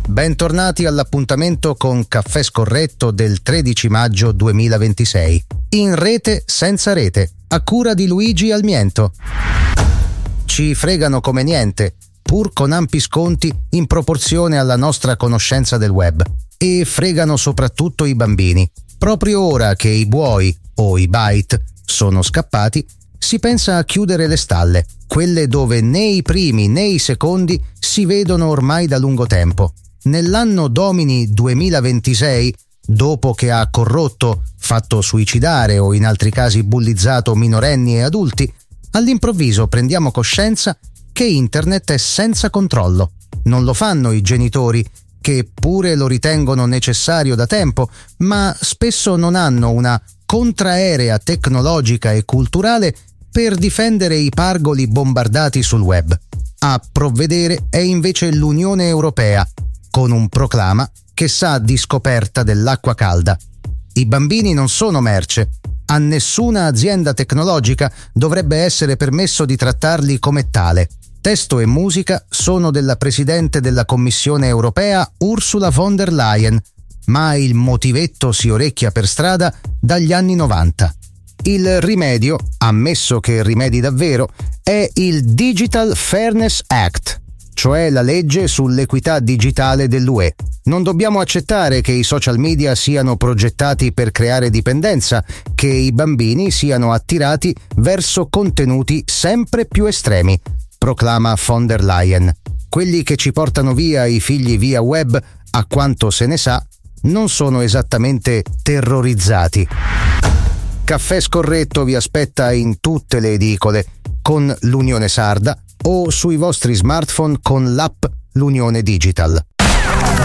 Bentornati all'appuntamento con Caffè Scorretto del 13 maggio 2026. In rete senza rete, a cura di Luigi Almiento. Ci fregano come niente, pur con ampi sconti in proporzione alla nostra conoscenza del web. E fregano soprattutto i bambini. Proprio ora che i buoi, o i byte, sono scappati, si pensa a chiudere le stalle, quelle dove né i primi né i secondi si vedono ormai da lungo tempo. Nell'anno Domini 2026, dopo che ha corrotto, fatto suicidare o in altri casi bullizzato minorenni e adulti, all'improvviso prendiamo coscienza che internet è senza controllo. Non lo fanno i genitori, che pure lo ritengono necessario da tempo, ma spesso non hanno una contraerea tecnologica e culturale per difendere i pargoli bombardati sul web. A provvedere è invece l'Unione Europea, con un proclama che sa di scoperta dell'acqua calda. I bambini non sono merce. A nessuna azienda tecnologica dovrebbe essere permesso di trattarli come tale. Testo e musica sono della Presidente della Commissione Europea Ursula von der Leyen, ma il motivetto si orecchia per strada dagli anni 90. Il rimedio, ammesso che rimedi davvero, è il Digital Fairness Act, cioè la legge sull'equità digitale dell'UE. Non dobbiamo accettare che i social media siano progettati per creare dipendenza, che i bambini siano attirati verso contenuti sempre più estremi, proclama von der Leyen. Quelli che ci portano via i figli via web, a quanto se ne sa, non sono esattamente terrorizzati. Caffè Scorretto vi aspetta in tutte le edicole, con l'Unione Sarda o sui vostri smartphone con l'app L'Unione Digital.